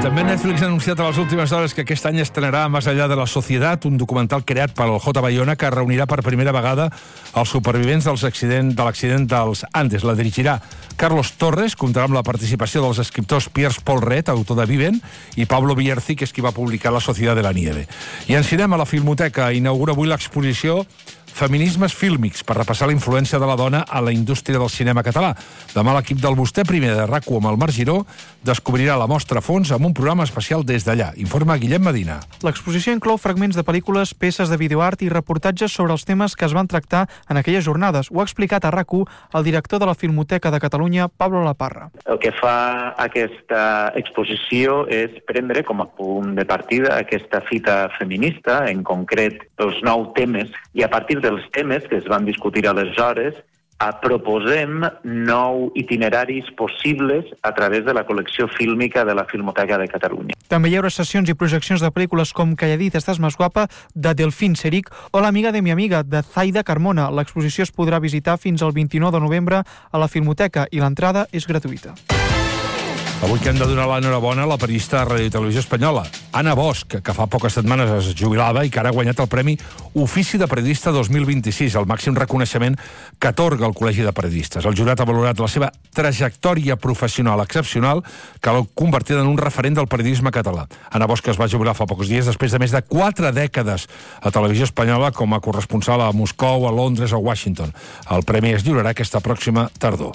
També Netflix ha anunciat a les últimes hores que aquest any estrenarà Más allá de la sociedad, un documental creat per el J. Bayona que reunirà per primera vegada els supervivents de l'accident dels Andes. La dirigirà Carlos Torres, comptarà amb la participació dels escriptors Pierre Paul Ret, autor de Viven, i Pablo Villarci, que és qui va publicar La sociedad de la nieve. I en cinema, la Filmoteca inaugura avui l'exposició Feminismes fílmics, per repassar la influència de la dona a la indústria del cinema català. Demà l'equip del Vostè Primer de RAC1 amb el Marc Giró descobrirà la mostra a fons amb un programa especial des d'allà. Informa Guillem Medina. L'exposició inclou fragments de pel·lícules, peces de videoart i reportatges sobre els temes que es van tractar en aquelles jornades. Ho ha explicat a RAC1 el director de la Filmoteca de Catalunya, Pablo Laparra. El que fa aquesta exposició és prendre com a punt de partida aquesta fita feminista, en concret els 9 temes, i a partir dels temes que es van discutir aleshores, proposem 9 itineraris possibles a través de la col·lecció fílmica de la Filmoteca de Catalunya. També hi haurà sessions i projeccions de pel·lícules com Calladita, estàs més guapa, de Delfín Seric, o L'amiga de mi amiga, de Zaida Carmona. L'exposició es podrà visitar fins al 29 de novembre a la Filmoteca i l'entrada és gratuïta. Avui que hem de donar l'enhorabona a la periodista de Ràdio i Televisió Espanyola, Anna Bosch, que fa poques setmanes es jubilava i que ara ha guanyat el Premi Ofici de Periodista 2026, el màxim reconeixement que atorga el Col·legi de Periodistes. El jurat ha valorat la seva trajectòria professional excepcional, que l'ha convertit en un referent del periodisme català. Anna Bosch es va jubilar fa pocs dies després de més de 4 dècades a Televisió Espanyola com a corresponsal a Moscou, a Londres o Washington. El premi es lliurarà aquesta pròxima tardor.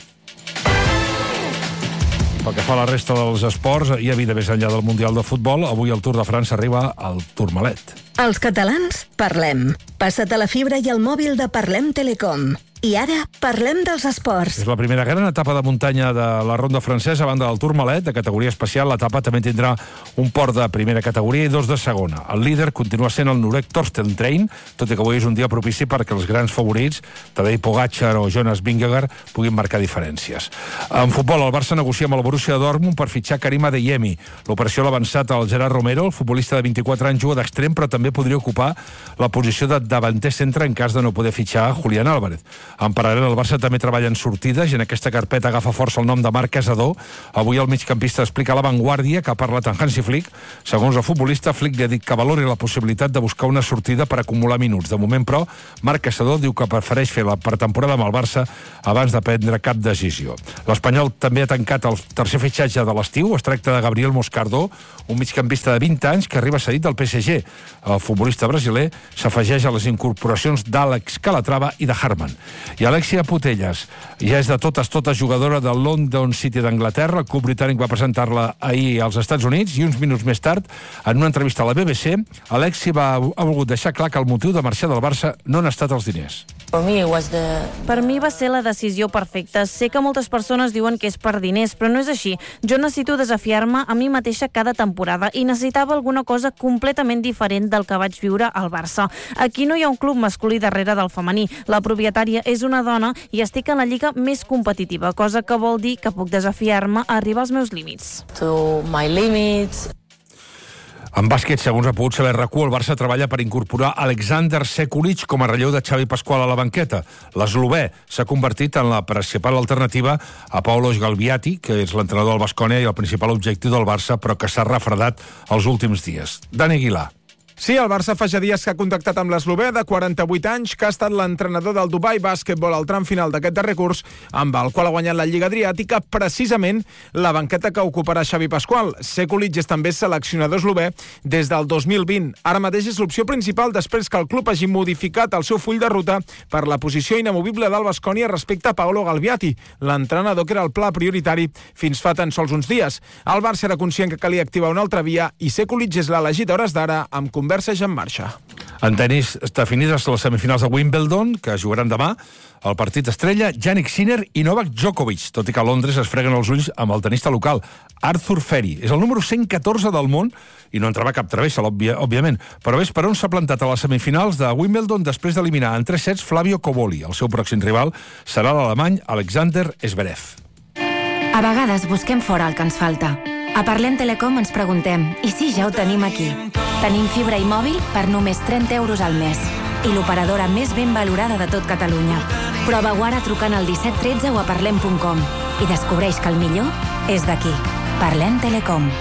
Pel que fa a la resta dels esports, hi ha vida més enllà del Mundial de Futbol. Avui el Tour de França arriba al Tourmalet. Els catalans parlem. Passa't a la fibra i al mòbil de Parlem Telecom. I ara parlem dels esports. És la primera gran etapa de muntanya de la ronda francesa, a banda del Tourmalet, de categoria especial. L'etapa també tindrà un port de primera categoria i 2 de segona. El líder continua sent el noruec Torsten Trein, tot i que avui és un dia propici perquè els grans favorits, Tadej Pogačar o Jonas Vingegaard, puguin marcar diferències. En futbol, el Barça negocia amb el Borussia Dortmund per fitxar Karim Adeyemi. L'operació l'ha avançat el Gerard Romero, el futbolista de 24 anys, juga d'extrem, però també podria ocupar la posició de davanter centre en cas de no poder fitxar Julián Álvarez. En paral·lel, el Barça també treballa en sortides i en aquesta carpeta agafa força el nom de Marc Casador. Avui el migcampista explica a La Vanguardia que ha parlat amb Hansi Flick. Segons el futbolista, Flick li ha dit que valori la possibilitat de buscar una sortida per acumular minuts. De moment, però, Marc Casador diu que prefereix fer la pretemporada amb el Barça abans de prendre cap decisió. L'Espanyol també ha tancat el tercer fitxatge de l'estiu. Es tracta de Gabriel Moscardó, un migcampista de 20 anys que arriba cedit del PSG. El futbolista brasiler s'afegeix a les incorporacions d'Àlex Calatrava i de Harman. I Alexia Putellas ja és de totes jugadora del London City d'Anglaterra. El club britànic va presentar-la ahir als Estats Units i uns minuts més tard, en una entrevista a la BBC, Alexia ha volgut deixar clar que el motiu de marxar del Barça no han estat els diners. Per mi va ser la decisió perfecta. Sé que moltes persones diuen que és per diners, però no és així. Jo necessito desafiar-me a mi mateixa cada temporada i necessitava alguna cosa completament diferent del que vaig viure al Barça. Aquí no hi ha un club masculí darrere del femení. La propietària és una dona i estic en la lliga més competitiva, cosa que vol dir que puc desafiar-me a arribar als meus límits. En bàsquet, segons ha pogut saber RAC1, el Barça treballa per incorporar Alexander Sekulic com a relleu de Xavi Pasqual a la banqueta. L'eslovè s'ha convertit en la principal alternativa a Paulos Galviati, que és l'entrenador del Baskonia i el principal objectiu del Barça, però que s'ha refredat els últims dies. Dani Aguilar. Sí, el Barça fa ja dies que ha contactat amb l'eslovè de 48 anys, que ha estat l'entrenador del Dubai Basketball al tram final d'aquest darrer curs, amb el qual ha guanyat la Lliga Adriàtica, precisament la banqueta que ocuparà Xavi Pasqual. Sekulic és també seleccionador eslové des del 2020. Ara mateix és l'opció principal després que el club hagi modificat el seu full de ruta per la posició inamovible del Baskonia respecte a Paolo Galviati, l'entrenador que era el pla prioritari fins fa tan sols uns dies. El Barça era conscient que calia activar una altra via i Sekulic és l'elegit a hores d'ara amb conversa ja en marxa. En tenis, definides les semifinals de Wimbledon, que jugaran demà. El partit estrella, Jannik Sinner i Novak Djokovic, tot i que a Londres es freguen els ulls amb el tenista local, Arthur Ferry. És el número 114 del món i no entrava cap travessa, òbviament. Però ves per on s'ha plantat a les semifinals de Wimbledon després d'eliminar en 3 sets Flavio Cobolli. El seu pròxim rival serà l'alemany Alexander Zverev. A vegades busquem fora el que ens falta. A Parlem Telecom ens preguntem, i si ja ho tenim aquí? Tenim fibra i mòbil per només 30 euros al mes. I l'operadora més ben valorada de tot Catalunya. Prova-ho ara trucant al 1713 o a parlem.com i descobreix que el millor és d'aquí. Parlem Telecom.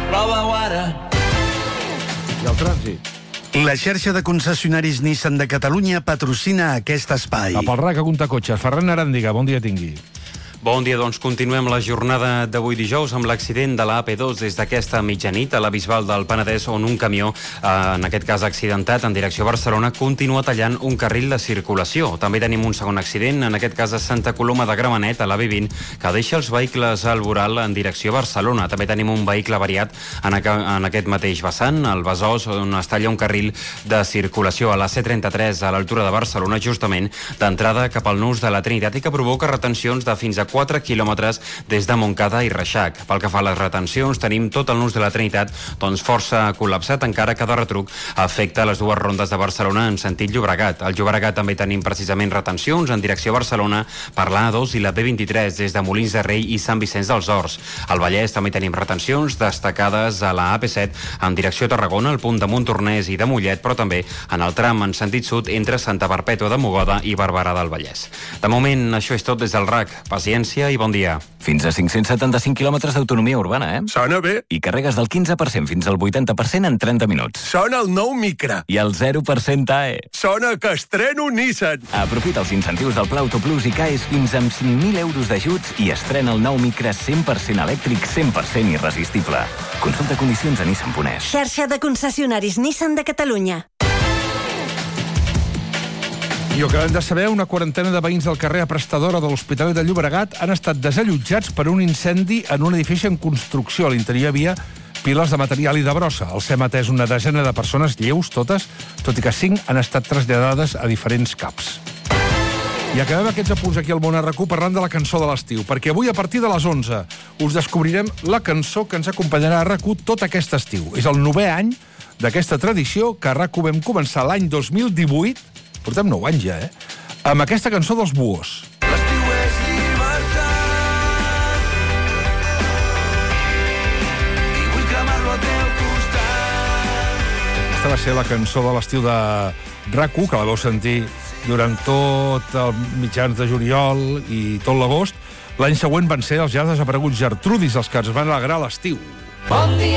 Plou ara. I el trànsit. La xarxa de concessionaris Nissan de Catalunya patrocina aquest espai. Cap al RAC a comptar cotxes. Ferran Arandiga, bon dia tingui. Bon dia, doncs continuem la jornada d'avui dijous amb l'accident de la AP2 des d'aquesta mitjanit a la Bisbal del Penedès, on un camió, en aquest cas accidentat en direcció a Barcelona, continua tallant un carril de circulació. També tenim un segon accident, en aquest cas a Santa Coloma de Gramenet, a l'AV20, que deixa els vehicles al voral en direcció a Barcelona. També tenim un vehicle variat en aquest mateix vessant, al Besòs, on es talla un carril de circulació a la C33 a l'altura de Barcelona, justament d'entrada cap al nus de la Trinitat, i que provoca retencions de fins a 4 quilòmetres des de Montcada i Reixac. Pel que fa a les retencions, tenim tot el nus de la Trinitat força col·lapsat, encara que de retruc afecta les dues rondes de Barcelona en sentit Llobregat. Al Llobregat també tenim precisament retencions en direcció a Barcelona per l'A2 i la B23 des de Molins de Rei i Sant Vicenç dels Horts. Al Vallès també tenim retencions destacades a la AP7 en direcció a Tarragona, al punt de Montornès i de Mollet, però també en el tram en sentit sud entre Santa Perpètua de Mogoda i Barberà del Vallès. De moment, això és tot des del RAC. Paciència i bon dia. Fins a 575 quilòmetres d'autonomia urbana, Sona bé. I carregues del 15% fins al 80% en 30 minuts. Sona el nou Micra. I el 0% AE. Sona que estreno Nissan. Aprofita els incentius del Pla Autoplus i caes fins amb 5.000 euros d'ajuts i estrena el nou Micra 100% elèctric, 100% irresistible. Consulta condicions a Nissan.es. Xarxa de concessionaris Nissan de Catalunya. I ho acabem de saber, una quarantena de veïns del carrer Prestadora de l'Hospitalet de Llobregat han estat desallotjats per un incendi en un edifici en construcció. A l'interior hi havia piles de material i de brossa. El SEM ha atès una desena de persones lleus, totes, tot i que 5 han estat traslladades a diferents CAPs. I acabem aquests apunts aquí al Món RQ parlant de la cançó de l'estiu, perquè avui a partir de les 11 us descobrirem la cançó que ens acompanyarà a RQ tot aquest estiu. És el 9è any d'aquesta tradició que a RQ vam començar l'any 2018, portem 9 anys ja, amb aquesta cançó dels Buhos. L'estiu és llibertat i vull cremar-lo al teu costat. Aquesta va ser la cançó de l'estiu de RAC1, que la vau sentir durant tot el mitjans de juliol i tot l'agost. L'any següent van ser els ja desapareguts Gertrudis els que ens van alegrar l'estiu. Bon dia.